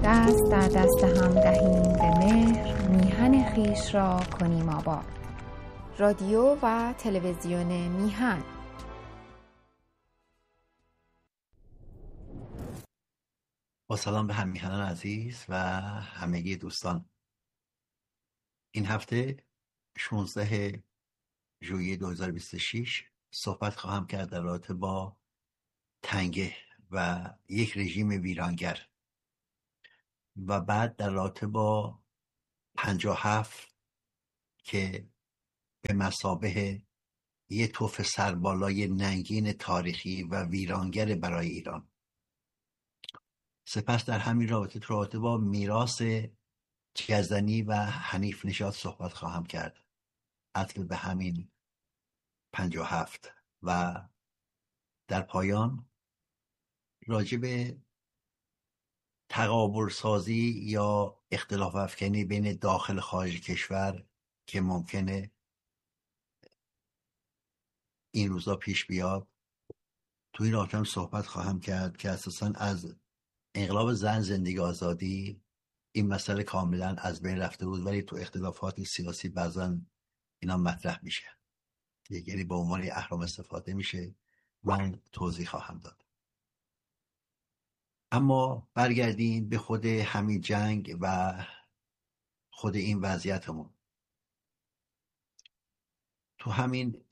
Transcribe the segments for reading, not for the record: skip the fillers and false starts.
دست در دست هم دهیم به مهر، میهن خویش را کنیم آباد. رادیو و تلویزیون میهن. با سلام به هم‌میهنان عزیز و همگی دوستان. این هفته 16 ژوئیه 2026 صحبت خواهم کرد در رابطه با تنگه و یک رژیم ویرانگر و بعد در رابطه با 57 که به مثابه یک طوف سربالای ننگین تاریخی و ویرانگر برای ایران. سپس در همین رابطه با میراث گزنی و حنیف نژاد صحبت خواهم کرد، عطف به همین 57 و در پایان راجع به تقابل سازی یا اختلاف افکنی بین داخل خارج کشور که ممکنه این روزا پیش بیاد تو این رابطه هم صحبت خواهم کرد که اساساً از انقلاب زن زندگی آزادی این مسئله کاملا از بین رفته بود، ولی تو اختلافات سیاسی بعضا اینا مطرح میشه، یعنی به عنوان اهرام استفاده میشه. من توضیح خواهم داد. اما برگردیم به خود همین جنگ و خود این وضعیتمون. تو همین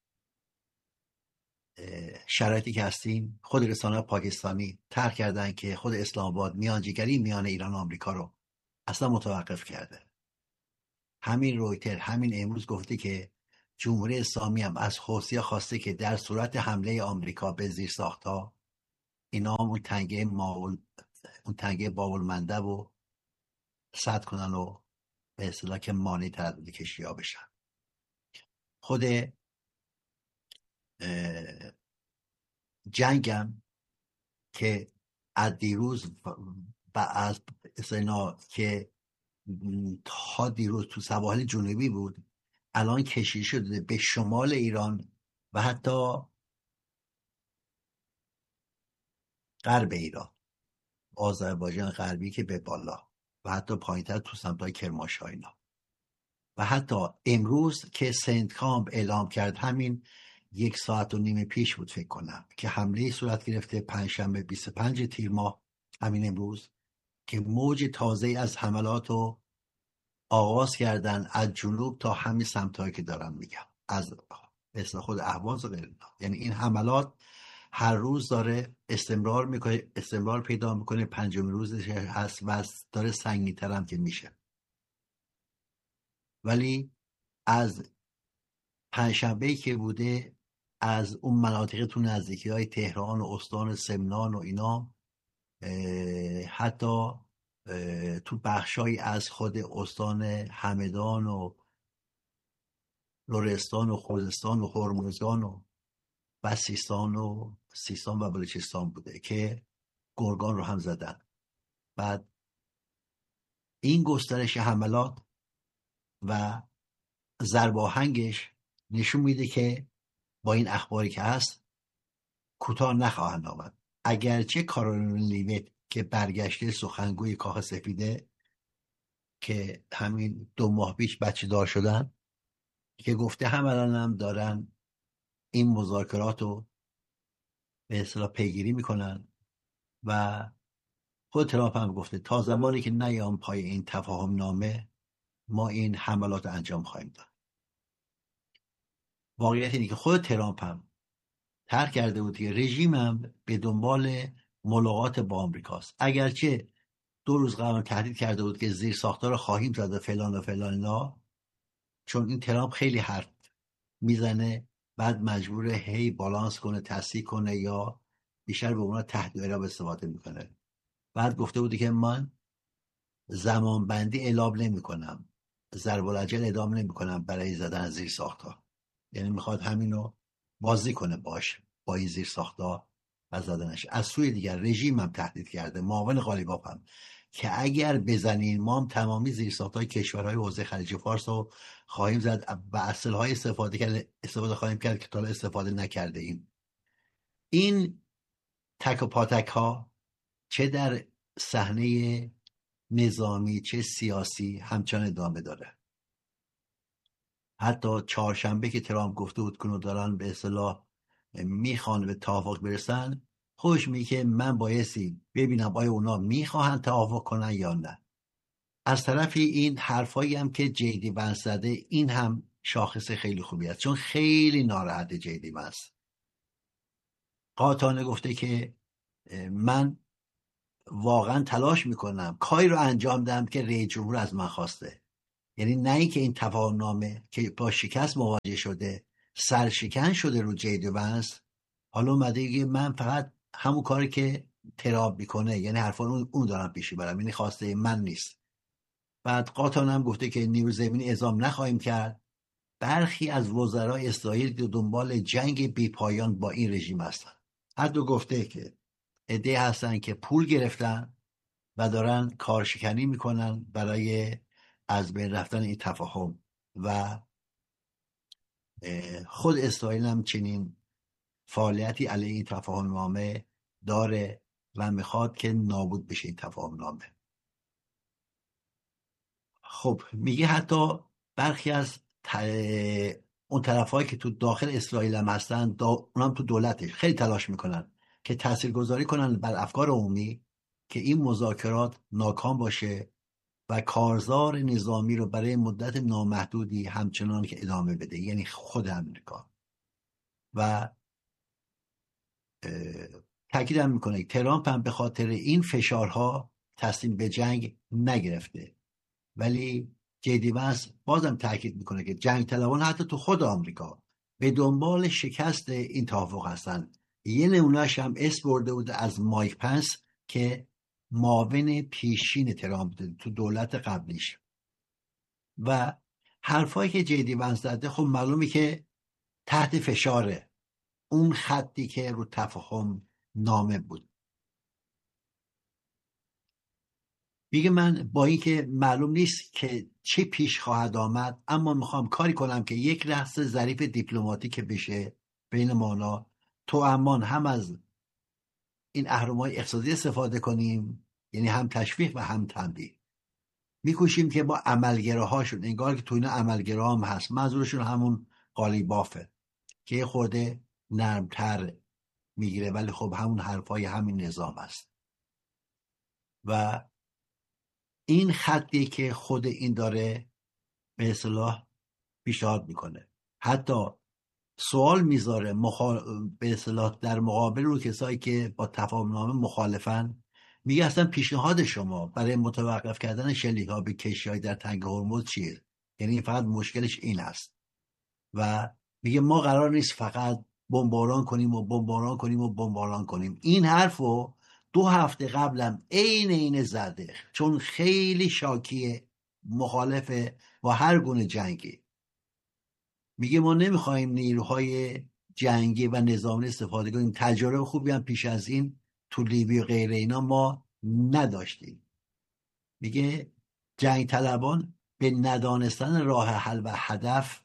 شرایطی که هستیم، خود رسانه‌های پاکستانی طرح کردن که خود اسلام آباد میانجیگری میان ایران و آمریکا رو اصلا متوقف کرده. همین رویتر همین امروز گفته که جمهوری اسلامی هم از حوثی‌ها خواسته که در صورت حمله آمریکا به زیرساخت‌ها اینا هم اون تنگه باولمنده و سد کنن و به اصطلاح که مانع تردد کشتی‌ها بشن. خود جنگم که از دیروز و از اینا که تا دیروز تو سواحل جنوبی بود، الان کشیده شده به شمال ایران و حتی غرب ایران، آذربایجان غربی که به بالا و حتی پایینتر تو سمت‌های کرمانشاه اینا. و حتی امروز که سنتکامپ اعلام کرد، همین 1.5 ساعت پیش بود فکر کنم که حمله صورت گرفته، پنجشنبه 25 تیر ماه، همین امروز که موج تازه از حملات رو آغاز کردن از جنوب تا همین سمت‌هایی که دارم میگم، از مثل خود اهواز و غیره. یعنی این حملات هر روز داره استمرار پیدا میکنه. پنجمین روزش هست و داره سنگین‌تر هم که میشه. ولی از پنجشنبه‌ای که بوده، از اون مناطق تو نزدیکی‌های تهران و استان سمنان و اینا، حتی تو بخشایی از خود استان همدان و لرستان و خوزستان و هرمزگان و سیستان و بلوچستان بوده که گرگان رو هم زدن. بعد این گسترش حملات و ضرب آهنگش نشون میده که با این اخباری که هست کوتاه نخواهند آمد. اگرچه کارولین لیویت که برگشته سخنگوی کاخ سفیده که همین 2 ماه پیش بچه دار شدن، که گفته هم الان هم دارن این مذاکرات رو به اصطلاح پیگیری میکنن و خود ترامپ هم گفته تا زمانی که نیام پای این تفاهم نامه ما این حملات انجام خواهیم داد. واقعیت اینه که خود ترامپ هم طرح کرده بود که رژیمم به دنبال ملاقات با آمریکاست، اگرچه 2 روز قبل تهدید کرده بود که زیر ساختار رو خواهیم زد و فلان و فلان اینا، چون این ترامپ خیلی حرف میزنه، بعد مجبوره هی بالانس کنه، تصحیح کنه یا بیشتر به اونا تهدیدها استفاده میکنه. بعد گفته بودی که من زمان بندی اعلام نمی کنم، ضرب الاجل اعلام نمی کنم برای زدن زیر ساختار. یعنی میخواد همینو بازی کنه باش با این زیر ساختار و زدنش. از سوی دیگر رژیم هم تهدید کرده، معاون قالیباف هم، که اگر بزنین ما هم تمامی زیر ساختار کشورهای حوزه خلیج فارس رو خواهیم زد و از سلاح‌های استفاده خواهیم کرد که تا الان استفاده نکرده ایم. این تک و پاتک ها چه در صحنه نظامی چه سیاسی همچنان ادامه داره. حتی چهارشنبه که ترامپ گفته بود که دارن به اصطلاح میخوان به توافق برسن، خودش میگه که من بایستی ببینم آیا اونا میخواهن توافق کنن یا نه. از طرفی این حرفایی هم که جیدی ونس زده، این هم شاخص خیلی خوبی است، چون خیلی ناراحت جیدی ونس. قاطعانه گفته که من واقعا تلاش میکنم کاری رو انجام دهم که رئیس جمهور از من خواسته. یعنی نه اینکه این تفاهم‌نامه که با شکست مواجه شده، سرشکن شده رو جیدی ونس، حالا اومده میگه من فقط همون کاری که ترامپ میکنه، یعنی حرفان اون دارم پیش برم، یعنی خواسته من نیست. بعد قاطعانه هم گفته که نیروی زمینی اعزام نخواهیم کرد. برخی از وزرای اسرائیل دنبال جنگ بیپایان با این رژیم هستن. حتی گفته که عده هستن که پول گرفتن و دارن کارشکنی میکنن برای از بین رفتن این تفاهم، و خود اسرائیل هم چنین فعالیتی علیه این تفاهم نامه داره و میخواد که نابود بشه این تفاهم نامه. خب میگه حتی برخی از اون طرفایی که تو داخل اسرائیل هم هستن، اونم تو دولتش خیلی تلاش میکنن که تاثیرگذاری کنن بر افکار عمومی که این مذاکرات ناکام باشه و کارزار نظامی رو برای مدت نامحدودی همچنان که ادامه بده، یعنی خود امریکا. و تاکید هم میکنه ترامپ هم به خاطر این فشارها تصمیم به جنگ نگرفته، ولی جیدی ونس بازم تاکید میکنه که جنگ طلبان حتی تو خود آمریکا به دنبال شکست این توافق هستن. یه نمونهش هم اسم برده بوده از مایک پنس که معاون پیشین ترامپ تو دولت قبلیش. و حرفایی که جیدی ونس زده خب معلومه که تحت فشاره اون خطی که رو تفاهم نامه بود. میگه من با اینکه معلوم نیست که چه پیش خواهد آمد، اما میخوام کاری کنم که یک رقص ظریف دیپلماتیک بشه بین مانا تو امان، هم از این اهرم‌های اقتصادی استفاده کنیم، یعنی هم تشویق و هم تنبیه. میکوشیم که با عملگراهاشون، انگار که تو اینا عملگرا هم هست، منظورشون همون قالیبافه که یه خورده نرمتر میگیره، ولی خب همون حرفای همین نظام است. و این خطی که خود این داره به اصطلاح پیشنهاد میکنه، حتی سوال میذاره به اصطلاح در مقابل رو کسایی که با تفاهم‌نامه مخالفن، میگه اصلا پیشنهاد شما برای متوقف کردن شلیک‌ها به کشتی‌های در تنگ هرمز چیه؟ یعنی فقط مشکلش این است. و میگه ما قرار نیست فقط بمباران کنیم. این حرفو 2 هفته قبلم عین زده، چون خیلی شاکیه، مخالفه با هر گونه جنگی. میگه ما نمیخوایم نیروهای جنگی و نظامی استفاده کنیم. تجربه خوبی هم پیش از این تو لیبی و غیر اینا ما نداشتیم. میگه جنگ طلبان به ندانستن راه حل و هدف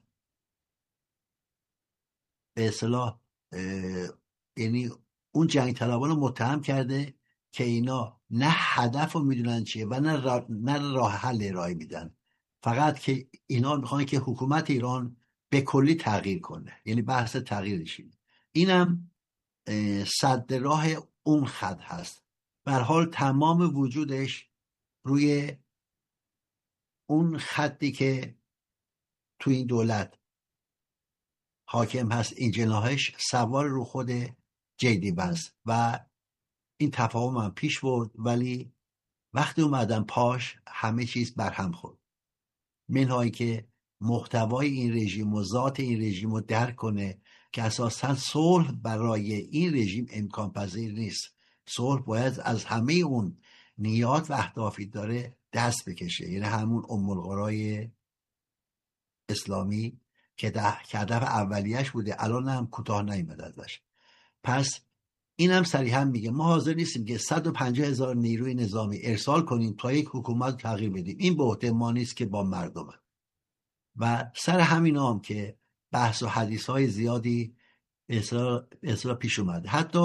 به اصطلاح یعنی اون جنگ طلبان رو متهم کرده که اینا نه هدف رو میدونن چیه و نه راه حل ارائه میدن، فقط که اینا میخوان که حکومت ایران به کلی تغییر کنه، یعنی بحث تغییرشین. اینم سد راه اون خط هست. به هر حال تمام وجودش روی اون خطی که تو این دولت حاکم هست، این جناحش سوار رو خود جیدی ونس و این تفاهم هم پیش برد، ولی وقتی اومدن پاش همه چیز برهم خورد. منهایی که محتوای این رژیم و ذات این رژیم رو درک کنه که اساساً صلح برای این رژیم امکان پذیر نیست. صلح باید از همه اون نیات و اهدافی داره دست بکشه، یعنی همون القرای اسلامی که هدف اولیش بوده، الان هم کوتاه نیامده ازش. پس این هم صریحا میگه ما حاضر نیستیم که 150,000 نیروی نظامی ارسال کنیم تا یک حکومت تغییر بدیم. این به عهده ما نیست که با مردمه. و سر همین هم که بحث و حدیث های زیادی اصلا پیش اومده. حتی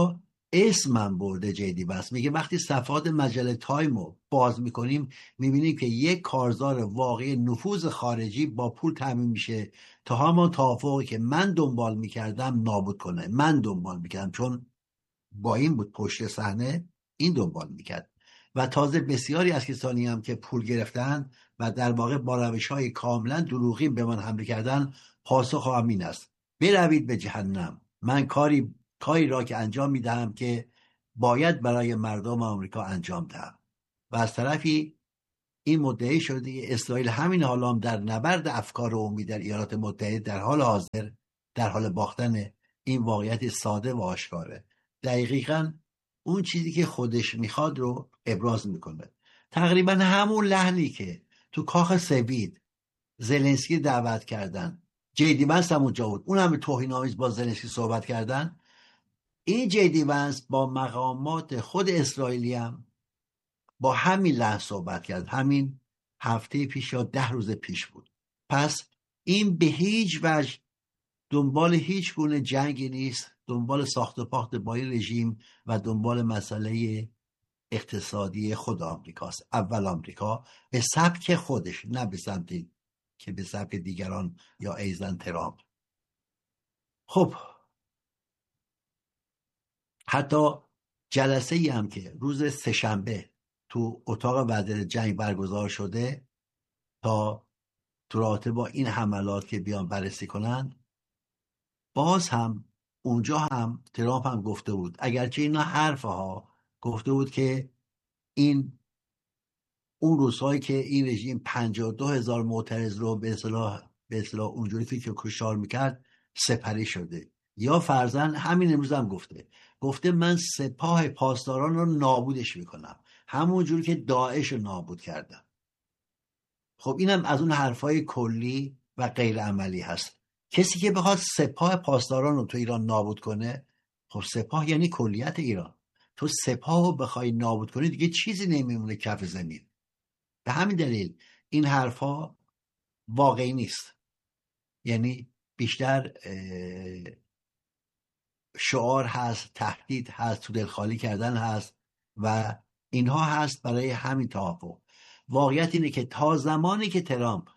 اسمم برده جدی بس. میگه وقتی صفحات مجله تایمو باز میکنیم میبینیم که یک کارزار واقعی نفوذ خارجی با پول تامین میشه تا همون توافقی که من دنبال میکردم نابود کنه. من دنبال میکردم چون با این بود پشت صحنه این دنبال میکرد. و تازه بسیاری از کسانی هم که پول گرفتن و در واقع با روش‌های کاملا دروغین به من حمله کردن، پاسخ همین است: بروید به جهنم. من کاری را که انجام میدهم که باید برای مردم آمریکا انجام دهم. و از طرفی این مدعی شده اسرائیل همین حالا هم در نبرد افکار عمومی در ایالات متحده در حال حاضر در حال باختن. این واقعیت ساده و آشکاره. دقیقاً اون چیزی که خودش میخواد رو ابراز میکنه. تقریبا همون لحنی که تو کاخ سفید زلنسکی دعوت کردن، جیدی ونس هم اونجا بود، اون هم توهین‌آمیز با زلنسکی صحبت کردن. این جیدی ونس با مقامات خود اسرائیلی هم با همین لحن صحبت کرد. همین هفته پیش یا 10 روز پیش بود. پس این به هیچ وجه دنبال هیچ گونه جنگی نیست، دنبال ساخت و پاخت با این رژیم و دنبال مسئله اقتصادی خود آمریکاست. اول آمریکا به سبک خودش، نه به سمتی که به سبک دیگران یا ایزن ترامپ. خب حتی جلسه ای هم که روز سه‌شنبه تو اتاق وزیر جنگ برگزار شده تا تو رابطه با این حملات که بیان بررسی کنن، باز هم اونجا هم ترامپ هم گفته بود، اگرچه اینا حرفه ها، گفته بود که اون روزهایی که این رژیم 52,000 معترض رو به اصطلاح اونجوری که کشتار میکرد سپری شده. یا فرضاً همین امروز هم گفته من سپاه پاسداران رو نابودش میکنم، همونجوری که داعش رو نابود کردم. خب اینم از اون حرفای کلی و غیر عملی هست. کسی که بخواد سپاه پاسداران رو تو ایران نابود کنه، خب سپاه یعنی کلیت ایران. تو سپاه رو بخوای نابود کنی دیگه چیزی نمیمونه کف زمین. به همین دلیل این حرفا واقعی نیست، یعنی بیشتر شعار هست، تهدید هست، تو دلخالی کردن هست و اینها هست برای همین توافق. واقعیت اینه که تا زمانی که ترامپ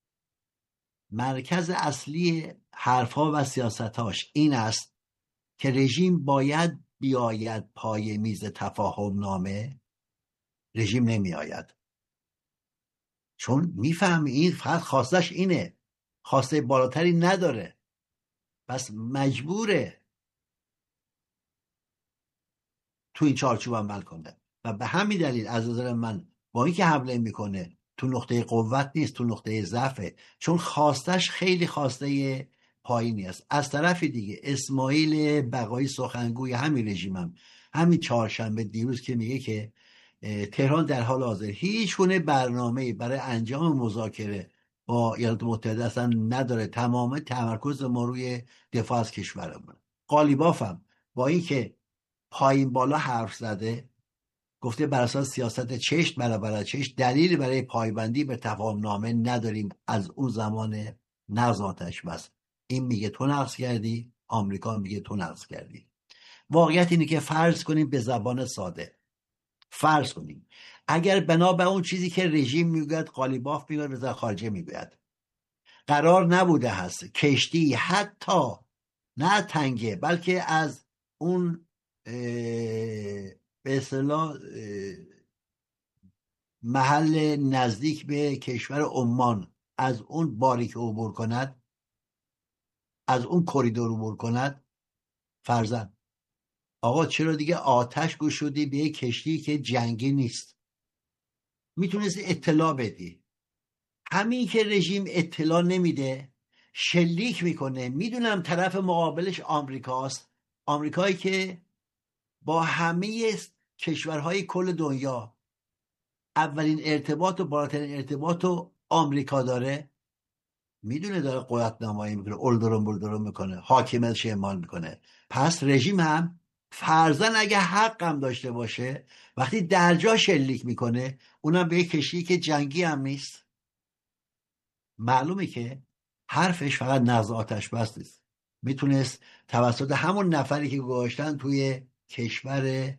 مرکز اصلی حرفها و سیاستاش این است که رژیم باید بیاید پای میز تفاهم نامه، رژیم نمی آید. چون میفهمی این فقط خواستش اینه، خواسته بالاتری نداره، پس مجبوره تو این چارچوب عمل کنه. و به همین دلیل از نظر من با اینکه حمله میکنه تو نقطه قوت نیست، تو نقطه ضعفه، چون خواستش خیلی خواسته پایینی است. از طرف دیگه اسماعیل بقایی سخنگوی همین رژیمم همین چهارشنبه دیروز که میگه که تهران در حال حاضر هیچ گونه برنامه‌ای برای انجام مذاکره با ایالات متحده اصلا نداره، تمام تمرکز ما روی دفاع از کشورمون. قالیباف هم با اینکه پایین بالا حرف زده، گفته بر اساس سیاست چشم برابر چشم دلیلی برای پایبندی به تفاهم نامه نداریم. از اون زمان نقض آتش بس، این میگه تو نقض کردی، آمریکا میگه تو نقض کردی. واقعیت اینه که فرض کنیم به زبان ساده، فرض کنیم اگر بنا به اون چیزی که رژیم میگوید، قالیباف میگوید، وزارت خارجه میگوید، قرار نبوده هست کشتی حتی نه تنگه بلکه از اون به اصطلاح محل نزدیک به کشور عمان از اون باریک عبور کند، از اون کریدور عبور کند، فرضاً آقا چرا دیگه آتش گشودی به یک کشتی که جنگی نیست؟ میتونستی اطلاع بدی. همین که رژیم اطلاع نمیده، شلیک میکنه. میدونم طرف مقابلش آمریکاست، آمریکایی که با همه کشورهای کل دنیا اولین ارتباط و بالاترین ارتباط رو آمریکا داره، میدونه داره قدرت نمایی میکنه، اولدرون بلدرون میکنه، حاکمیتش اعمال میکنه. پس رژیم هم فرضاً اگه حق هم داشته باشه وقتی در جا شلیک میکنه، اونم به یک کشتی که جنگی هم نیست، معلومه که حرفش فقط نقض آتش بس نیست. میتونست توسط همون نفری که گذاشتن توی کشور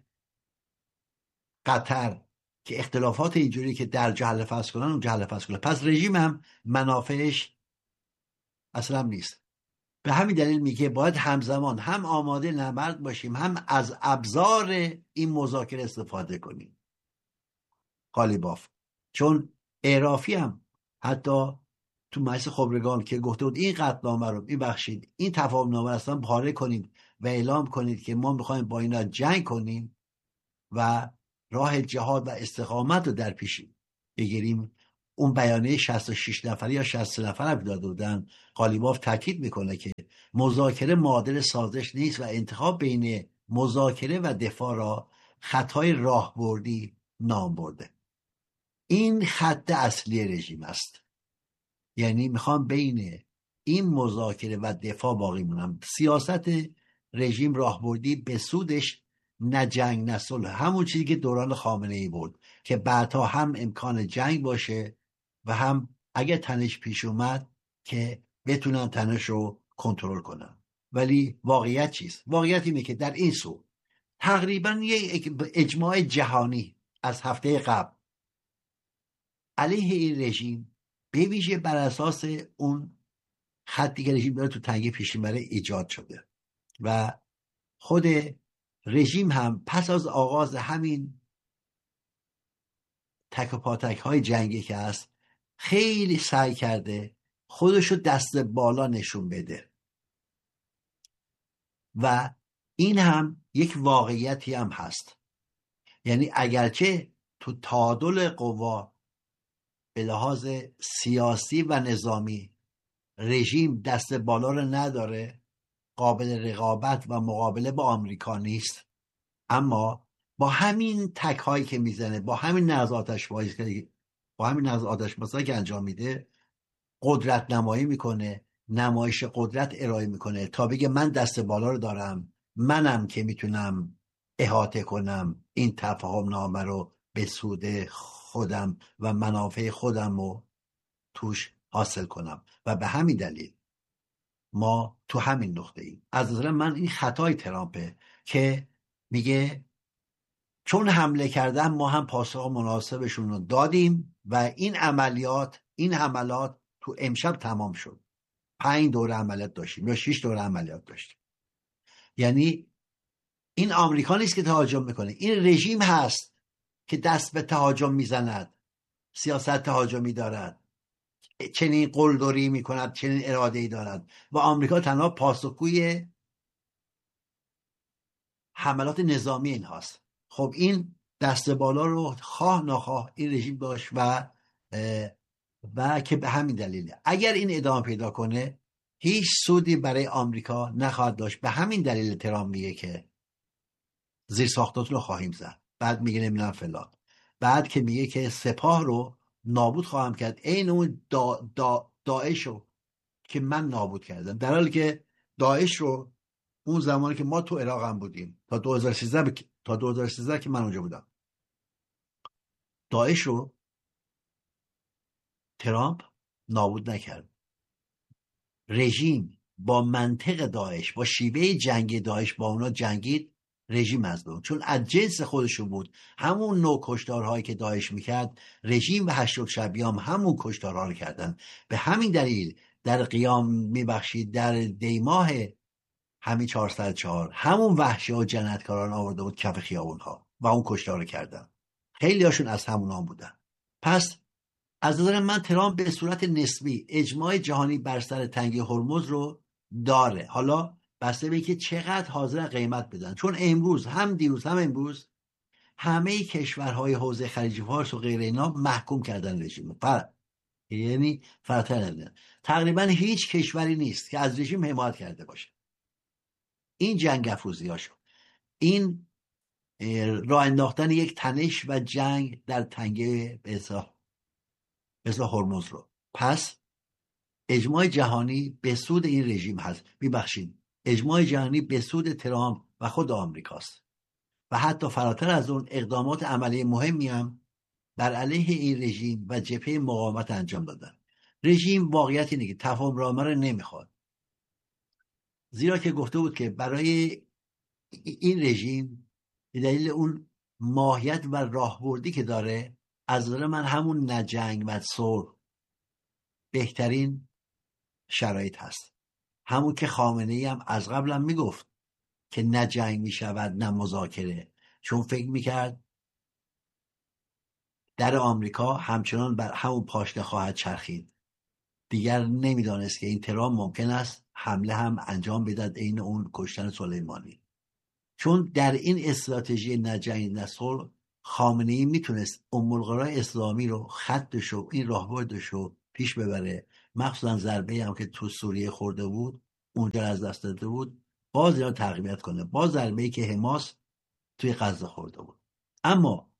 قطر که اختلافات اینجوری که در جهل فصل کنن اون جهل فصل کنن. پس رژیم هم منافعش اصلا نیست. به همین دلیل میگه باید همزمان هم آماده نبرد باشیم، هم از ابزار این مذاکره استفاده کنیم. قالیباف چون اعرافی هم حتی تو مجلس خبرگان که گفته بود این قطعنامه رو میبخشید، این تفاهمنامه اصلا پاره کنید و اعلام کنید که ما میخوایم با اینا جنگ کنیم و راه جهاد و استقامت رو در پیش بگیریم. اون بیانیه 66 نفری یا 63 نفر هم داده بودن. قالیباف تاکید میکنه که مذاکره معادل سازش نیست و انتخاب بین مذاکره و دفاع را خطای راهبردی نام برده. این خط اصلی رژیم است، یعنی میخوام بین این مذاکره و دفاع باقی مونم. سیاست رژیم راهبردی به سودش نه جنگ نه صلح، همون چیزی که دوران خامنه‌ای بود که بعدها هم امکان جنگ باشه و هم اگه تنش پیش اومد که بتونن تنش رو کنترل کنن. ولی واقعیت چیست؟ واقعیت اینه که در این سو تقریبا یک اجماع جهانی از هفته قبل علیه این رژیم به ویژه بر اساس اون خطی که رژیم داره تو تنگه پیش‌میره ایجاد شده و خود رژیم هم پس از آغاز همین تک و پاتک های جنگی که هست خیلی سعی کرده خودشو دست بالا نشون بده و این هم یک واقعیتی هم هست. یعنی اگرچه تو تعادل قوا به لحاظ سیاسی و نظامی رژیم دست بالا رو نداره، قابل رقابت و مقابله با آمریکا نیست، اما با همین تک هایی که میزنه، با همین نقض آتش‌بازی که انجام میده قدرت نمایی میکنه، نمایش قدرت ارائه میکنه تا بگه من دست بالا رو دارم، منم که میتونم احاطه کنم این تفاهم نامه رو به سود خودم و منافع خودم رو توش حاصل کنم. و به همین دلیل ما تو همین نقطه ایم. از نظر من این خطای ترامپه که میگه چون حمله کردن ما هم پاسخ مناسبشون رو دادیم و این حملات تو امشب تمام شد. 5 دوره عملیات داشتیم یا 6 دوره عملیات داشتیم. یعنی این آمریکا نیست که تهاجم میکنه، این رژیم هست که دست به تهاجم میزند، سیاست تهاجمی دارد، چنین قلدری میکند، چنین اراده‌ای دارد و آمریکا تنها پاسخگوی حملات نظامی این هاست. خب این دست بالا رو خواه ناخواه این رژیم داشت و که به همین دلیله اگر این ادامه پیدا کنه هیچ سودی برای آمریکا نخواهد داشت. به همین دلیل ترامپ میگه که زیر ساختات رو خواهیم زد، بعد میگه نمیدونم فلان، بعد که میگه که سپاه رو نابود خواهم کرد، این اون داعش رو که من نابود کردم، در حالی که داعش رو اون زمانی که ما تو عراق هم بودیم تا 2013 که من اونجا بودم، داعش رو ترامپ نابود نکرد. رژیم با منطق داعش، با شیوه جنگ داعش با اونا جنگید، رژیم از اون چون از جنس خودشون بود، همون نوع کشتارهایی که داعش میکرد رژیم و هشت شبیام همون کشتارها رو کردن. به همین دلیل در قیام میبخشید در دیماه همین 404 همون وحشی ها و جنایتکاران آورده بود کف خیابون ها و اون کشتار رو کردن، خیلی هاشون از همون هم بودن. پس از نظر من ترامپ به صورت نسبی اجماع جهانی بر سر تنگی هرمز رو داره، حالا بسته به اینکه چقدر حاضر قیمت بدن، چون امروز هم دیروز هم امروز همه کشورهای حوزه خلیج فارس و غیر اینا محکوم کردن رژیم، یعنی فراتر ندارن. تقریبا هیچ کشوری نیست که از رژیم حمایت کرده باشه. این جنگ افروزی هاشو، این راه انداختن یک تنش و جنگ در تنگه به اصلاح هرمز رو، پس اجماع جهانی به سود این رژیم هست. میبخشید اجماع جهانی به سود ترامپ و خود آمریکاست و حتی فراتر از اون اقدامات عملی مهمی هم بر علیه این رژیم و جبهه مقاومت انجام دادن. رژیم واقعیت اینه که تفاهم نامه رو نمیخواد، زیرا که گفته بود که برای این رژیم به دلیل اون ماهیت و راهبردی که داره، از نظر من همون نه جنگ و صلح بهترین شرایط هست. همون که خامنه‌ای هم از قبل هم میگفت که نه جنگ میشود نه مذاکره، چون فکر میکرد در آمریکا همچنان بر همون پاشنه خواهد چرخید. دیگر نمیدانست که این ترام ممکن است حمله هم انجام بدهد عین اون کشتن سلیمانی. چون در این استراتژی نه جنگ نه صلح خامنه‌ای میتونست ام القرى اسلامی رو، خطش رو، این راهبردش رو پیش ببره. مخصوصا ضربه هم که تو سوریه خورده بود، اونجا از دست داده بود، باز اینا تقویت کنه، باز ضربه‌ای که حماس توی غزه خورده بود. اما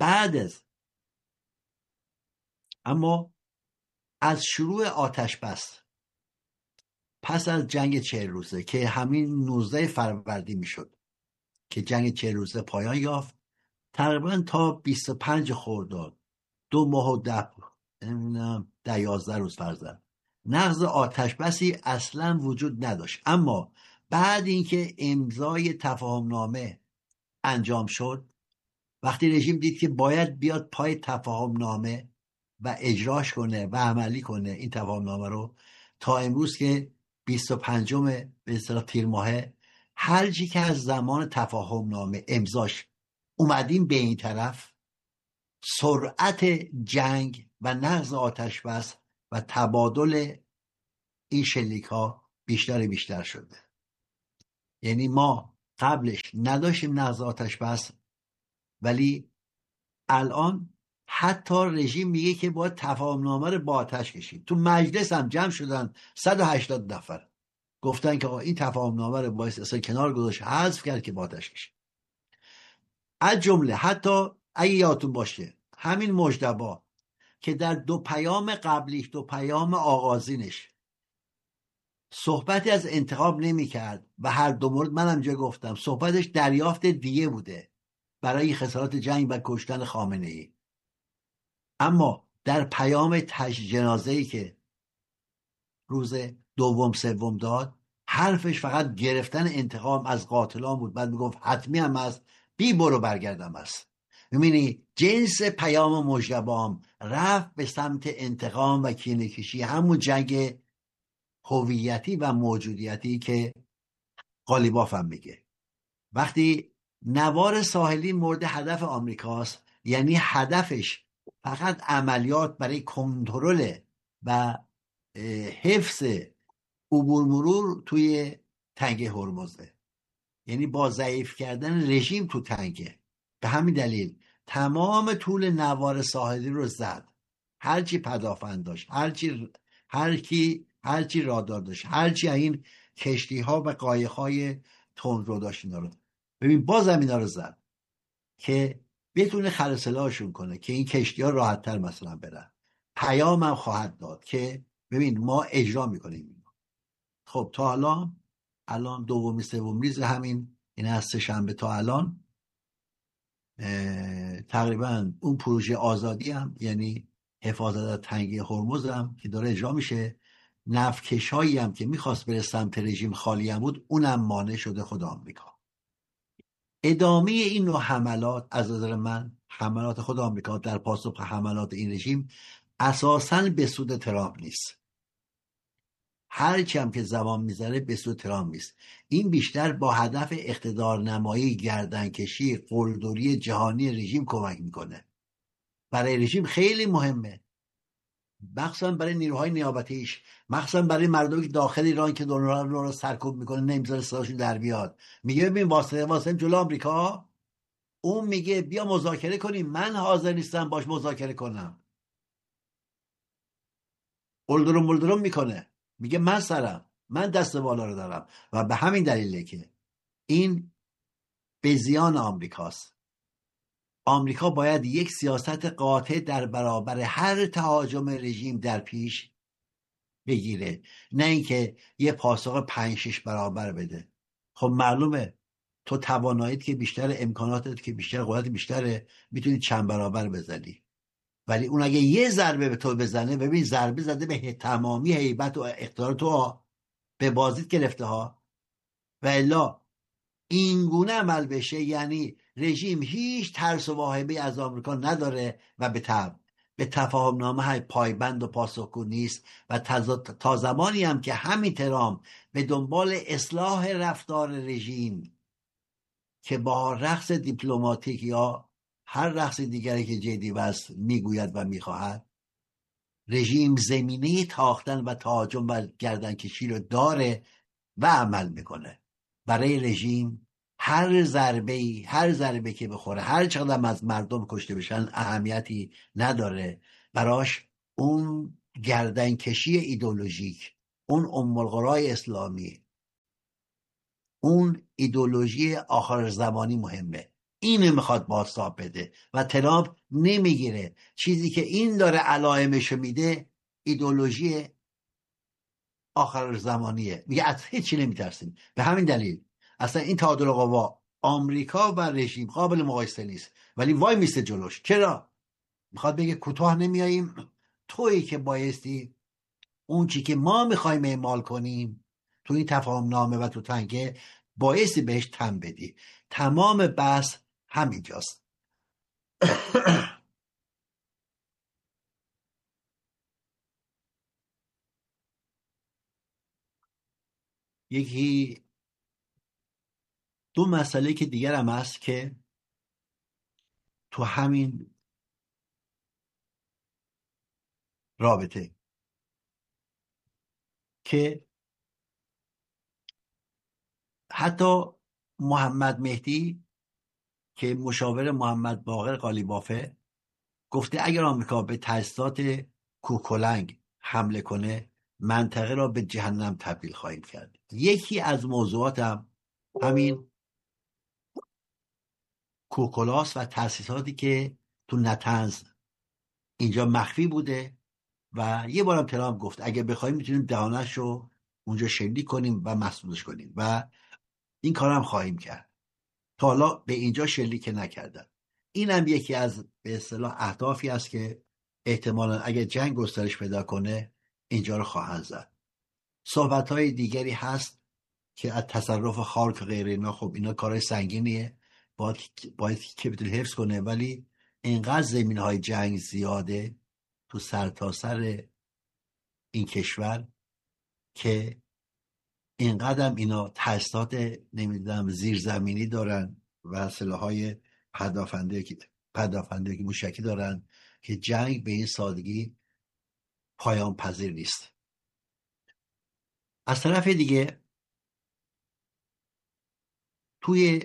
از شروع آتش بس پس از جنگ 40 روزه که همین 19 فروردین میشد که جنگ 40 روزه پایان یافت، تقریبا تا 25 خرداد 2 ماه و 11 روز فرزن نقض آتش بسی اصلا وجود نداشت. اما بعد اینکه امضای تفاهم نامه انجام شد، وقتی رژیم دید که باید بیاد پای تفاهم نامه و اجراش کنه و عملی کنه این تفاهم نامه رو، تا امروز که 25 به اصطلاح تیر ماهه، هرچی که از زمان تفاهم نامه امضاش اومدیم به این طرف، سرعت جنگ و نقض آتش بس و تبادل این شلیک ها بیشتر شده. یعنی ما قبلش نداشتیم نقض آتش بس، ولی الان حتی رژیم میگه که باید تفاهم نامه رو با آتش کشید. تو مجلس هم جمع شدن 180 نفر گفتن که این تفاهم نامه رو باید اصلا کنار گذاشت، حذف کرد که با آتش کشید. از جمله حتی اگه یادتون باشه همین مجتبی که در 2 پیام قبلیش، 2 پیام آغازینش صحبتی از انتخاب نمی کرد و هر دو مورد منم جا گفتم صحبتش دریافت دیگه بوده برای خسارات جنگ و کشتن خامنه‌ای. اما در پیام جنازه‌ای که روز 2 3 داد، حرفش فقط گرفتن انتقام از قاتلان بود. بعد میگفت حتمی هم است، بی برو برگردم است. میبینی جنس پیام مجتبی رفت به سمت انتقام و کینه‌کشی، همون جنگ هویتی و موجودیتی که قالیباف هم میگه. وقتی نوار ساحلی مورد هدف آمریکاست، یعنی هدفش فقط عملیات برای کنترل و حفظ عبور مرور توی تنگه هرمزه، یعنی با ضعیف کردن رژیم تو تنگه. به همین دلیل تمام طول نوار ساحلی رو زد، هرچی پدافند داشت، هرچی رادار داشت، هرچی این کشتی ها و قایق های تندرو داشت، اینا رو ببین بازم اینا رو زد که بتونه خرسلاشون کنه که این کشتی ها راحت تر مثلا برن. پیام هم خواهد داد که ببین ما اجرا میکنیم. خب تا الان دومی سومی روز همین این از سه‌شنبه تا الان تقریبا اون پروژه آزادی هم، یعنی حفاظت از تنگه هرمز هم که داره اجرا میشه، نفتکش‌هایی هم که میخواست بره سمت رژیم خالی هم بود، اونم مانع شده خود آمریکا. ادامه این نوع حملات از نظر من، حملات خود آمریکا در پاسخ حملات این رژیم، اساساً به سود ترامپ نیست. هرچی هم که زمان میذاره به سود ترامپ نیست. این بیشتر با هدف اقتدار نمایی، گردنکشی، قلدری جهانی رژیم کمک میکنه. برای رژیم خیلی مهمه، مخصوصا برای نیروهای نیابتیش، مخصوصا برای مردمی که داخل ایران که دونالد رو سرکوب میکنه، نمیذاره صداشون در بیاد. میگه ببین واسه جلو آمریکا، اون میگه بیا مذاکره کنیم، من حاضر نیستم باش مذاکره کنم. قلدرم میکنه، میگه من سرم، من دست بالا رو دارم. و به همین دلیله که این به زیان آمریکاست. آمریکا باید یک سیاست قاطع در برابر هر تهاجم رژیم در پیش بگیره، نه اینکه یه پاسخ 5-6 برابر بده. خب معلومه تو تواناییت که بیشتر، امکاناتت که بیشتر، قدرت بیشتره، میتونی چند برابر بزنی. ولی اون اگه یه ضربه به تو بزنه، ببین ضربه زده به تمامی هیبت و اقتدار تو به بازیت گرفته ها. و الا این گونه عمل بشه یعنی رژیم هیچ ترس و واهمه از آمریکا نداره و به تفاهم نامه پایبند و پاسخگو نیست و تا زمانی هم که همین ترامپ به دنبال اصلاح رفتار رژیم که با رقص دیپلماتیک یا هر رقص دیگری که جدی بست میگوید و میخواهد، رژیم زمینه تاختن و تهاجم و گردنکشی رو داره و عمل میکنه. برای رژیم هر ضربه که بخوره، هر چقدر از مردم کشته بشن اهمیتی نداره براش. اون گردنکشی ایدئولوژیک، اون القرای اسلامی، اون ایدئولوژی آخر زمانی مهمه. اینو میخواد بازتاب بده و ترامپ نمیگیره. چیزی که این داره علائمشو میده ایدئولوژی آخر زمانیه. میگه از هیچی نمیترسیم. به همین دلیل اصلا این تعادل قوا آمریکا و رژیم قابل مقایسه نیست، ولی وای میسته جلوش. چرا؟ میخواد بگه کوتاه نمیاییم، تویی که بایستی اون چی که ما میخوایم اعمال کنیم تو این تفاهم نامه و تو تنگه بایستی بهش تن بدی. تمام بحث همینجاست. یکی دو مسئله که دیگر هم هست که تو همین رابطه که حتی محمد مهدی که مشاور محمد باقر قالیبافه گفته اگر آمریکا به تاسیسات کوکولنگ حمله کنه منطقه را به جهنم تبدیل خواهیم کرد. یکی از موضوعاتم همین کوکولاس و تاسیساتی که تو نتنز اینجا مخفی بوده و یه بارم ترامپ گفت اگه بخوایم میتونیم دهانش رو اونجا شلیک کنیم و مسدودش کنیم و این کارم خواهیم کرد. تا حالا به اینجا شلیک نکردن. این هم یکی از به اصطلاح اهدافی است که احتمالاً اگه جنگ گسترش پیدا کنه اینجا رو خواهند زد. صحبت‌های دیگری هست که از تصرف خارک غیر اینا، خب اینا کارهای سنگینیه، باید کپیتال حفظ کنه، ولی اینقدر زمینهای جنگ زیاده تو سرتاسر این کشور که اینقدر اینا تاسیسات نمیدونم زیرزمینی دارن و سلاح‌های پدافنده که موشکی دارن که جنگ به این سادگی پایان پذیر نیست. از طرف دیگه توی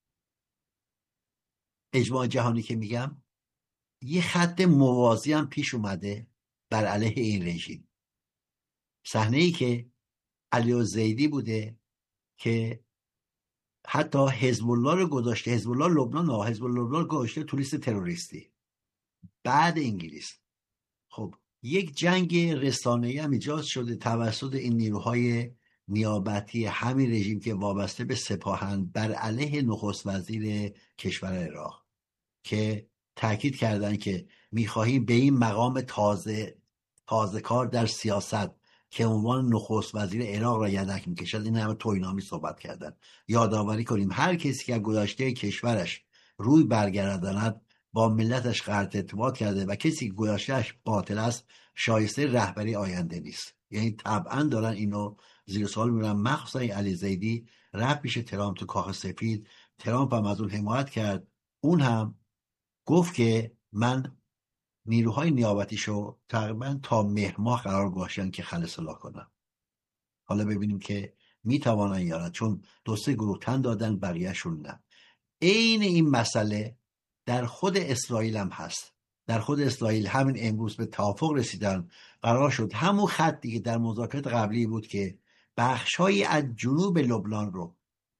اجماع جهانی که میگم یه خط موازی هم پیش اومده بر علیه این رژیم. صحنه‌ای که علی زیدی بوده که حتی حزب الله رو گذاشته، حزب الله لبنان گذاشته تو لیست تروریستی بعد انگلیس. خب یک جنگ رسانه‌ای هم ایجاد شده توسط این نیروهای نیابتی همین رژیم که وابسته به سپاهند بر علیه نخست وزیر کشور عراق که تاکید کردن که می‌خواهیم به این مقام تازه کار در سیاست که عنوان نخست وزیر عراق را یدک میکشد، این همه توهین‌آمیز صحبت کردن. یادآوری کنیم هر کسی که گذشته کشورش روی برگرداند با ملتش قطع ارتباط کرده و کسی که گذشتهش باطل است شایسته رهبری آینده نیست. یعنی طبعا دارن اینو زیر سوال میبرن. مخصوصا علی زیدی رفت پیش ترامپ تو کاخ سفید، ترامپ هم از اون حمایت کرد، اون هم گفت که من نیروهای نیابتیشو تقریبا تا مهر ماه قرار گذاشتن که خل اصلاح کنن. حالا ببینیم که میتوانن یا نه، چون دو سه گروه تن دادن بقیه‌شون نه. عین این مسئله در خود اسرائیل هم هست. در خود اسرائیل همین امروز به توافق رسیدن، قرار شد همون خطی که در مذاکرات قبلی بود که بخش‌هایی از جنوب لبنان رو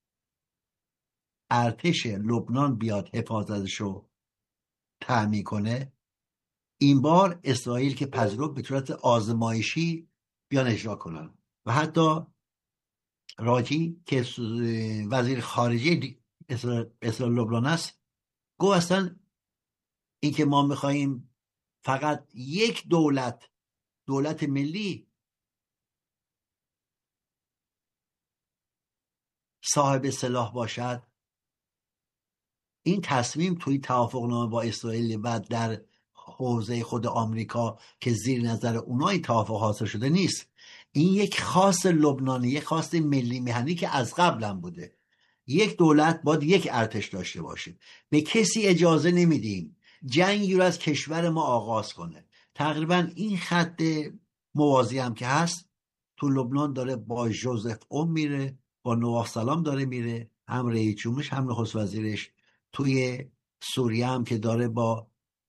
ارتش لبنان بیاد حفاظتشو تأمین کنه، این بار اسرائیل که پذیرفت به صورت آزمایشی بیان اجرا کنن. و حتی راجی که وزیر خارجه اسرائیل لبنان است گفت اصلا این که ما میخواییم فقط یک دولت ملی صاحب سلاح باشد. این تصمیم توی توافقنامه با اسرائیل و در حوزه خود آمریکا که زیر نظر اونها این توافق حاصل شده نیست. این یک خاص لبنانی، یک خاص ملی مهنی که از قبل هم بوده. یک دولت باید یک ارتش داشته باشه. به کسی اجازه نمیدیم جنگی رو از کشور ما آغاز کنه. تقریبا این خط موازی هم که هست تو لبنان داره با جوزف اون میره، با نواف سلام داره میره، هم رئیس جمهورش هم نخست وزیرش. توی سوریه هم که داره با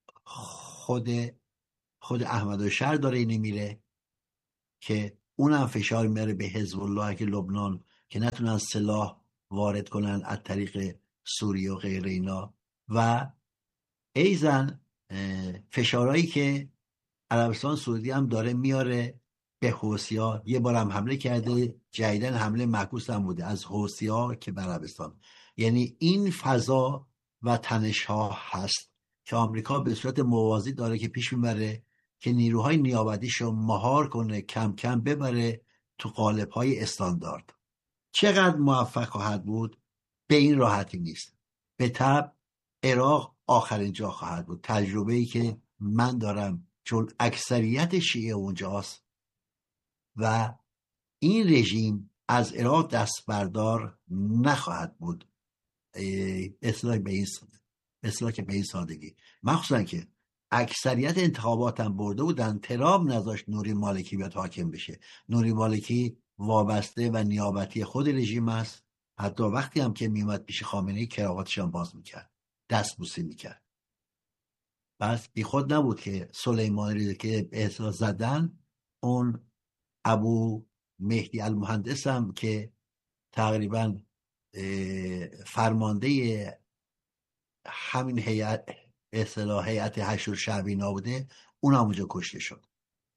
خود احمدالشهر داره اینه میره که اونم فشار میاره به حزب الله که لبنان که نتونن سلاح وارد کنن از طریق سوریه و غیر اینا. و ایزن فشارهایی که عربستان سعودی هم داره میاره به حوثی‌ها. یه بار هم حمله کرده، جدیدن حمله معکوس هم بوده از حوثی‌ها که به عربستان. یعنی این فضا و تنش‌ها هست که آمریکا به صورت موازی داره که پیش میبره که نیروهای نیابتیشو مهار کنه، کم کم ببره تو قالب‌های استاندارد. چقدر موفق خواهد بود به این راحتی نیست. به طبع عراق آخرین جا خواهد بود. تجربه‌ای که من دارم، چون اکثریت شیعه اونجاست و این رژیم از عراق دست بردار نخواهد بود. اصلاح که به این سادگی، مخصوصا که اکثریت انتخابات هم برده بودن، ترامپ نذاشت نوری مالکی بیاد حاکم بشه. نوری مالکی وابسته و نیابتی خود رژیم است. حتی وقتی هم که میومد پیش خامنه‌ای کراواتش هم باز میکرد، دست بوسی میکرد. بس بی خود نبود که سلیمانی که به اصلاح زدن، اون ابو مهدی المهندس هم که تقریبا فرمانده همین هیئت هشت شعبی نابوده، اون هم اونجا کشته شد.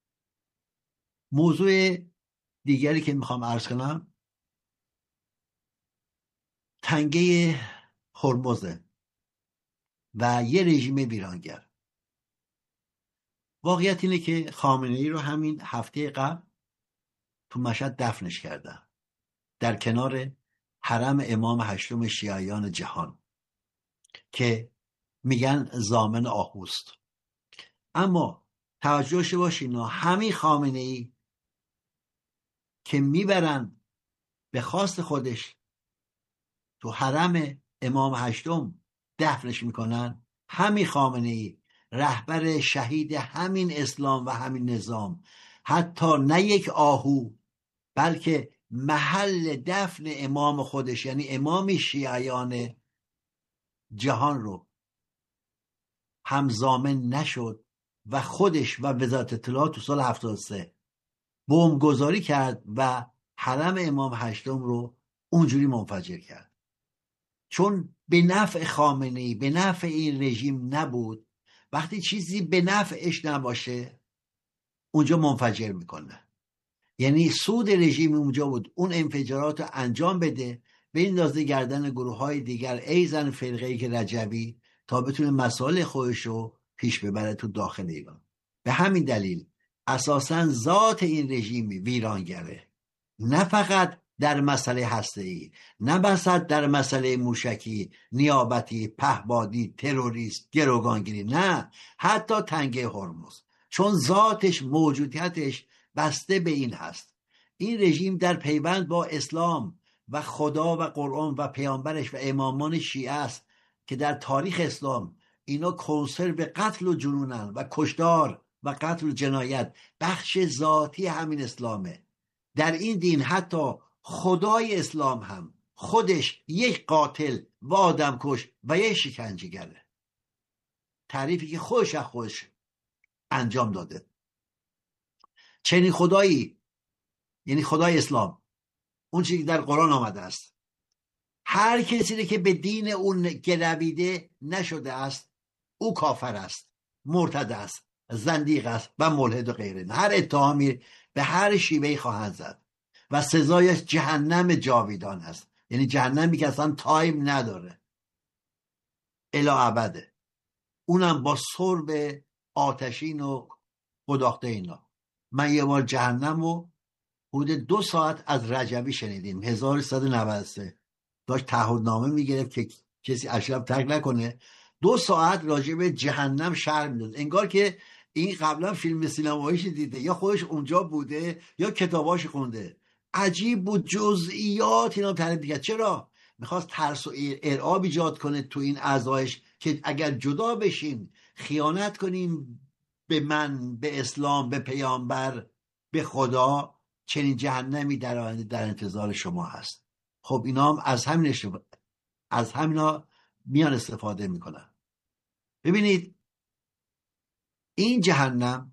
موضوع دیگری که میخوام عرض کنم تنگه هرمزه و یه رژیم ویرانگر. واقعیت اینه که خامنه‌ای رو همین هفته قبل تو مشهد دفنش کردن در کنار حرم امام هشتم شیعیان جهان که میگن ضامن آهوست. اما توجه داشته باشین همین خامنه‌ای که میبرن به خواست خودش تو حرم امام هشتم دفنش میکنن، همین خامنه‌ای رهبر شهید همین اسلام و همین نظام، حتی نه یک آهو بلکه محل دفن امام خودش، یعنی امام شیعیان جهان رو هم ضامن نشد و خودش و وزارت اطلاعات تو سال 73 بمبگذاری کرد و حرم امام هشتم رو اونجوری منفجر کرد. چون به نفع خامنه‌ای، به نفع این رژیم نبود. وقتی چیزی به نفعش نباشه اونجا منفجر میکنه. یعنی سود رژیم اونجا بود اون انفجارات رو انجام بده، به این اندازه گردن گروه های دیگر ایزن فرقه‌ای که رجبی تا بتونه مسائل خودش رو پیش ببره تو داخل ایران. به همین دلیل اساساً ذات این رژیم ویرانگره، نه فقط در مسئله هسته‌ای، نه بسط در مسئله موشکی، نیابتی، پهبادی، تروریست، گروگانگیری، نه حتی تنگه هرمز، چون ذاتش، موجودیتش بسته به این هست. این رژیم در پیوند با اسلام و خدا و قرآن و پیامبرش و امامان شیعه است که در تاریخ اسلام اینا کنسرو قتل و جنونن و کشتار و قتل و جنایت بخش ذاتی همین اسلامه. در این دین حتی خدای اسلام هم خودش یک قاتل و آدمکش و یک شکنجهگره، تعریفی که خودش از خودش انجام داده. چنین خدایی، یعنی خدای اسلام، اون چیزی که در قرآن آمده است، هر کسی که به دین اون گرویده نشده است او کافر است، مرتد است، زندیق است و ملحد و غیره. هر اتهامی به هر شیوهی خواهند زد و سزایش جهنم جاویدان است، یعنی جهنمی که اصلا تایم نداره، الی ابده، اونم با سرب آتشین و قداخته اینا. من یه بار جهنم رو حدود 2 ساعت از رجبی شنیدیم 1393 داشت تعهدنامه میگرفت که کسی اشرف ترک نکنه، 2 ساعت راجع به جهنم شرح میداد، انگار که این قبلا فیلم سینماییش دیده یا خودش اونجا بوده یا کتاباش خونده. عجیب بود، جزئیات اینا تعریف می‌کرد. چرا؟ میخواست ترس و ارعاب ایجاد کنه تو این اعضایش که اگر جدا بشین، خیانت کنین به من، به اسلام، به پیامبر، به خدا، چنین جهنمی در آینده در انتظار شما هست. خب اینا هم از همینا میان استفاده میکنن. ببینید این جهنم،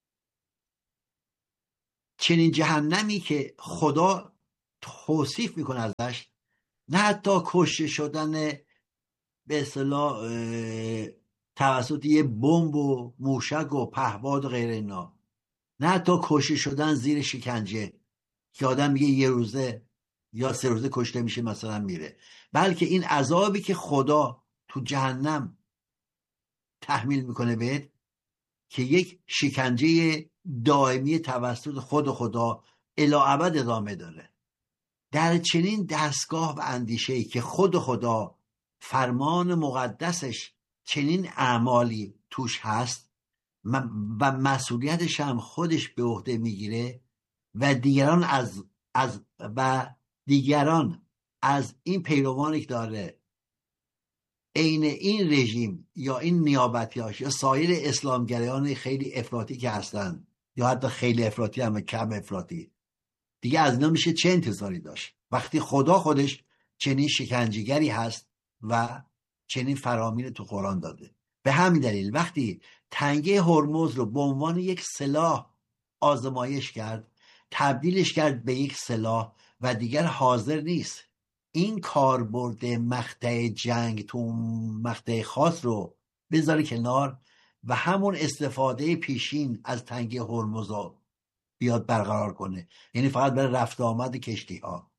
چنین جهنمی که خدا توصیف میکنه ازش، نه حتی کشته شدن به اصطلاح توسط یه بمب و موشک و پهپاد و غیر اینا، نه حتی کشته شدن زیر شکنجه که آدم میگه 1 روزه یا 3 روزه کشته میشه مثلا میره، بلکه این عذابی که خدا تو جهنم تحمیل میکنه بهت که یک شکنجه دائمی توسط خود خدا الی ابد ادامه داره. در چنین دستگاه و اندیشه‌ای که خود خدا فرمان مقدسش چنین اعمالی توش هست و مسئولیتش هم خودش به عهده میگیره و دیگران از این پیروانی که داره عین این رژیم یا این نیابتیاش یا سایر اسلامگرایان خیلی افراطی که هستن یا حتی خیلی افراطی هم کم افراطی، دیگه از اینا میشه چه انتظاری داشت وقتی خدا خودش چنین شکنجهگری هست و چنین فرامین تو قرآن داده. به همین دلیل وقتی تنگه هرمز رو به عنوان یک سلاح آزمایش کرد، تبدیلش کرد به یک سلاح و دیگر حاضر نیست این کاربرد مقطع جنگ تو مقطع خاص رو بذاره کنار و همون استفاده پیشین از تنگه هرمز بیاد برقرار کنه، یعنی فقط برای رفت آمد کشتی ها.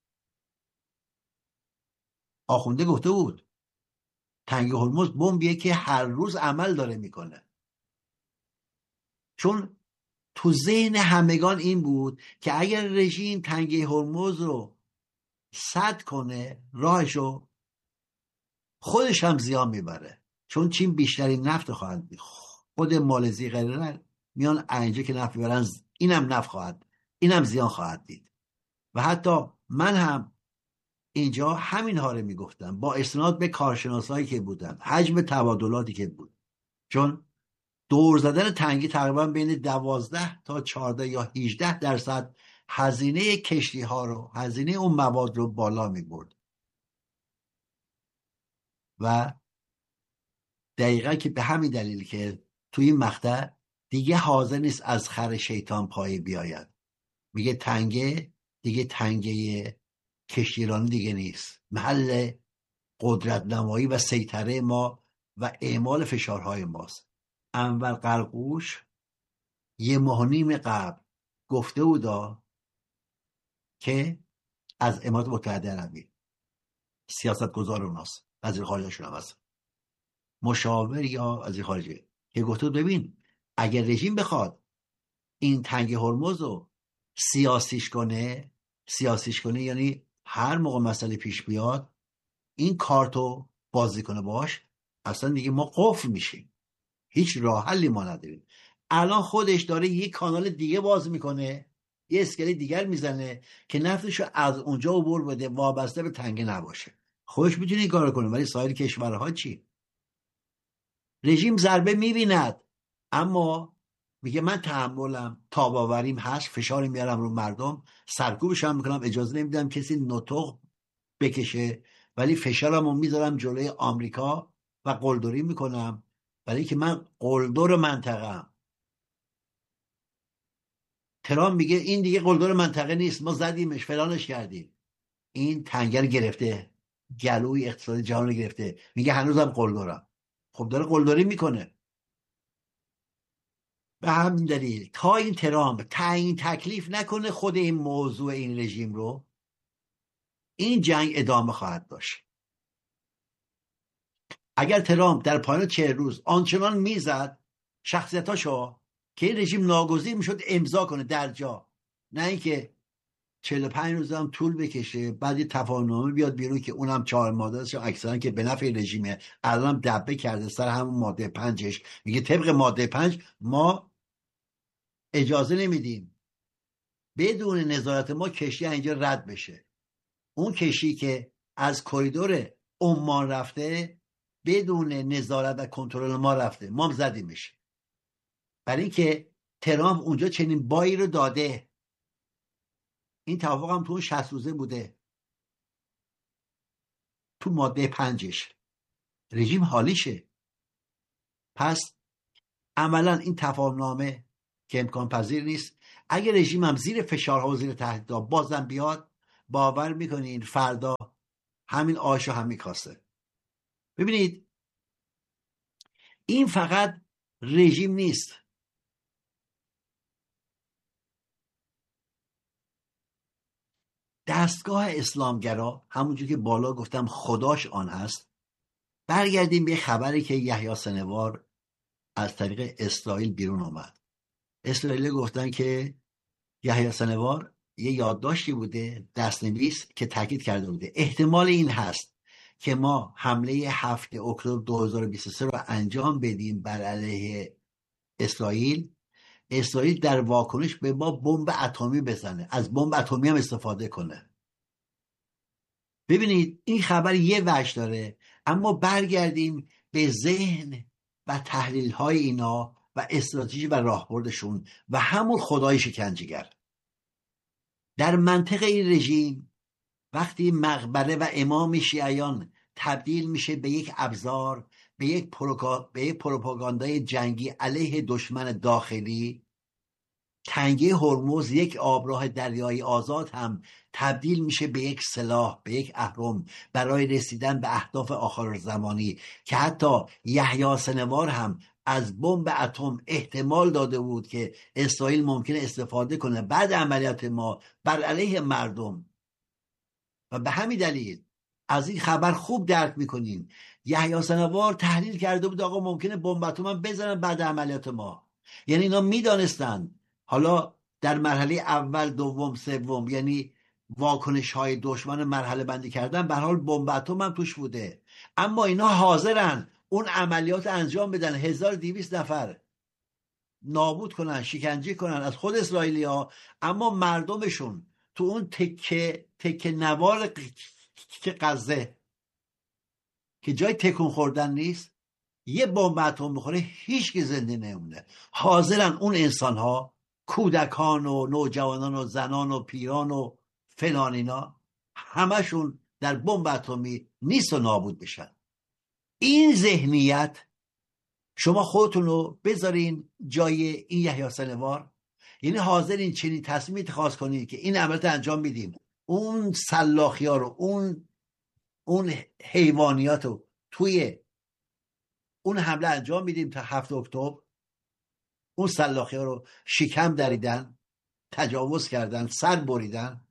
آخونده گفته بود تنگه هرمز بمبیه که هر روز عمل داره میکنه، چون تو ذهن همگان این بود که اگر رژیم تنگه هرمز رو سد کنه راهشو، خودش هم زیان میبره، چون چین بیشترین نفت خواهد بید. خود مالزی غیره میان اینجا که نفت ببرن اینم نفت خواهد، اینم زیان خواهد دید. و حتی من هم اینجا همین ها رو میگفتم با استناد به کارشناسایی که بودن، حجم تبادلاتی که بود، چون دور زدن تنگی تقریبا بین 12 تا 14 یا 18% هزینه کشتی ها رو، هزینه اون مواد رو بالا می برد و دقیقا که به همین دلیل که توی این مقطع دیگه حاضر نیست از خر شیطان پایی بیاید، میگه دیگه تنگه کشتیرانی دیگه نیست، محل قدرت نمایی و سیطره ما و اعمال فشارهای ماست. انور قرقوش 1.5 ماه قبل گفته بودا که از امارات متحده عربی سیاستگزار اوناست، وزیر خارجه‌شون هم هست، مشاور یا وزیر خارجه، که گفته بود ببین اگر رژیم بخواد این تنگه هرمز رو سیاسیش کنه یعنی هر موقع مسئله پیش بیاد این کارتو بازی کنه باش، اصلا دیگه ما قفل میشیم، هیچ راه حلی ما نداریم. الان خودش داره یک کانال دیگه باز میکنه، یه اسکله دیگر میزنه که نفتشو از اونجا عبور بده، وابسته به تنگه نباشه. خودش میتونه این کارو کنه، ولی سایر کشورها چی؟ رژیم ضربه میبیند اما میگه من تحملم، تاباوریم هست، فشاری میارم رو مردم، سرکوبش هم میکنم، اجازه نمیدم کسی نطق بکشه، ولی فشارم رو میذارم جلوی آمریکا و قلدری میکنم، برای که من قلدر منطقه‌ام. ترامپ میگه این دیگه قلدر منطقه نیست، ما زدیمش، فلانش کردیم. این تنگر گرفته، گلوی اقتصاد جهان رو گرفته، میگه هنوزم قلدرم. خب داره قلدری میکنه. به همین دلیل تا این ترامپ تعیین تکلیف نکنه خود این موضوع این رژیم رو، این جنگ ادامه خواهد داشت. اگر ترامپ در پایان 40 روز آنچنان میزد شخصیتاشو که این رژیم ناگزیر میشد امضا کنه در جا، نه اینکه 45 روز هم طول بکشه، بعد یه تفاهمنامه بیاد بیرون که اونم 4 ماده اکثرا که به نفع رژیمه، الان دبه کرده سر همون ماده 5ش، میگه طبق ماده 5 ما اجازه نمیدیم بدون نظارت ما کشتی اینجا رد بشه. اون کشتی که از کریدور عمان رفته بدون نظارت و کنترل ما رفته، ما هم زدیمش، برای اینکه ترامپ اونجا چنین بایی رو داده. این توافق هم تو 60 روزه بوده، تو ماده 5ش رژیم حالیشه. پس عملا این تفاهمنامه که امکان پذیر نیست. اگر رژیم هم زیر فشارها و زیر تهدیدها بازم بیاد، باور میکنین فردا همین آش و همین کاسه. ببینید این فقط رژیم نیست، دستگاه اسلامگرا، همونجور که بالا گفتم خداش آن هست. برگردیم به خبری که یحیی سنوار از طریق اسرائیل بیرون آمد. اسرائیل گفتن که یحیی سنوار یه یادداشتی بوده دستنویس که تاکید کرده بوده احتمال این هست که ما حمله 7 اکتبر 2023 رو انجام بدیم بر علیه اسرائیل در واکنش به ما بمب اتمی بزنه، از بمب اتمی هم استفاده کنه. ببینید این خبر یه وجه داره، اما برگردیم به ذهن و تحلیل های اینا و استراتژی و راهبردشون و همون خدای شکنجهگر. در منطقه این رژیم وقتی مقبره و امام شیعیان تبدیل میشه به یک ابزار، به یک پروپاگاندای جنگی علیه دشمن داخلی، تنگه هرمز، یک آبراه دریایی آزاد، هم تبدیل میشه به یک سلاح، به یک اهرم برای رسیدن به اهداف آخر زمانی که حتی یحیی سنوار هم از بمب اتم احتمال داده بود که اسرائیل ممکنه استفاده کنه بعد عملیات ما بر علیه مردم. و به همین دلیل از این خبر خوب درک میکنیم یحیی سنوار تحلیل کرده بود آقا ممکنه بمب اتم هم بزنن بعد عملیات ما. یعنی اینا میدانستن حالا در مرحله اول، دوم، سوم، یعنی واکنش های دشمن مرحله بندی کردن، به هر حال بمب اتم هم توش بوده، اما اینا حاضرن اون عملیات انجام بدن، 1200 نفر نابود کنن، شکنجه کنن از خود اسرائیلیا، اما مردمشون تو اون تکه نوار که غزه که جای تکون خوردن نیست، یه بمب اتم بخوره هیچ کی زنده نمونه. حاضرن اون انسان ها، کودکان و نوجوانان و زنان و پیران و فلان، اینا همشون در بمب اتمی نیست و نابود بشن. این ذهنیت شما خودتون رو بذارین جای این یحیی سنوار، یعنی حاضرین چنین تصمیم اتخاذ کنین که این عملیات انجام میدیم، اون سلاخی‌ها رو، اون حیوانیات رو توی اون حمله انجام میدیم تا 7 اکتبر. اون سلاخی‌ها رو شکم دریدن، تجاوز کردن، سر بریدن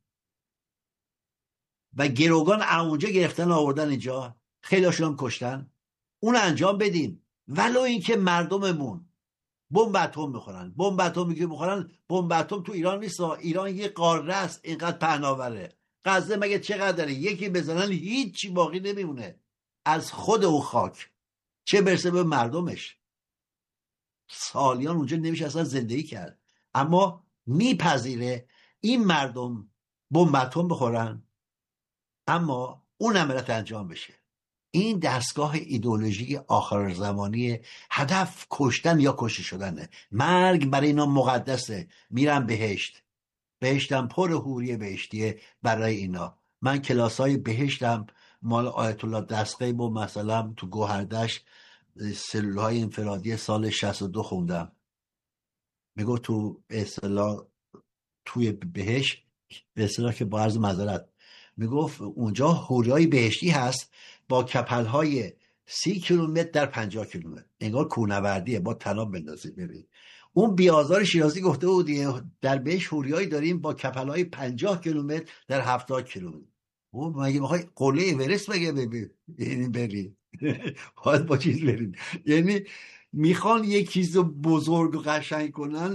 و گروگان اونجا گرفتن آوردن اینجا، خیلی هاشون هم کشتن. اون انجام بدیم ولو اینکه مردممون بمب اتم میخورن. بمب اتمی که میخورن، بمب اتم تو ایران نیست، ایران یه قاره است اینقدر پهناوره. غزه مگه چقدر داره؟ یکی بزنن هیچی باقی نمیمونه از خود او خاک، چه برسه به مردمش. سالیان اونجا نمیشه اصلا زندگی کرد، اما میپذیره این مردم بمب اتم بخورن اما اون عملیات انجام بشه. این دستگاه ایدئولوژی آخر زمانی، هدف کشتن یا کشته شدنه. مرگ برای اینا مقدسه، میرن بهشت، بهشتم پر حوری بهشتیه برای اینا. من کلاسای بهشتم مال آیت الله دستقیب و مثلا تو گوهردشت سلولهای انفرادی سال 62 خوندم. میگو تو اصطلاح توی بهشت، به اصطلاح که با عرض معذرت، میگفت اونجا حوریای بهشتی هست با کپلهای 30 کیلومتر در 50 کیلومتر، انگار کوهنوردیه، با طناب بندازید. ببین اون بیازار شیرازی گفته بودی در بهش حوریایی داریم با کپلهای 50 کیلومتر در 70 کیلومتر. او مگه میخوای قله اورست مگه یعنی بری باید با چیز برید؟ یعنی میخوان یک چیز بزرگ و قشنگ کنن،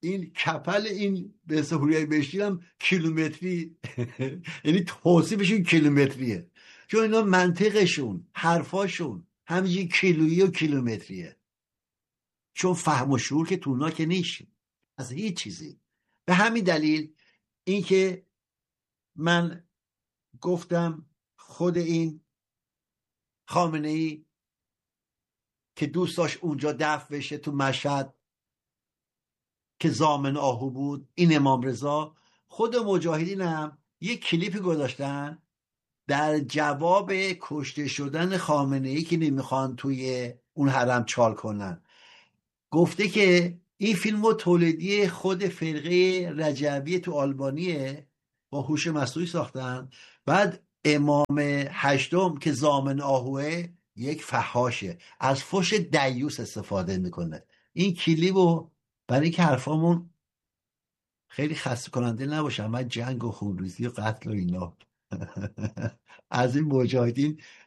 این کپل این به سهوریه بهشتی هم کیلومتری یعنی توصیفشون کیلومتریه، چون اینا منطقشون حرفاشون همینجوری کیلویی و کیلومتریه، چون فهم و شعور که تو اونا که نیست از هیچ چیزی. به همین دلیل اینکه من گفتم خود این خامنه ای که دوست داشت اونجا دفن بشه تو مشهد که ضامن آهو بود، این امام رضا، خود مجاهدین هم یک کلیپی گذاشتن در جواب کشته شدن خامنه ای که نمیخوان توی اون حرم چال کنن. گفته که این فیلم رو تولیدی خود فرقه رجبیه تو آلبانیه، با هوش مصنوعی ساختن. بعد امام هشتم که ضامن آهوه یک فحاشه، از فحش دیوس استفاده میکنه. این کلیپ رو برای اینکه حرفامون خیلی خسته کننده نباشه، من جنگ و خونریزی و قتل و اینا از این مجاهدین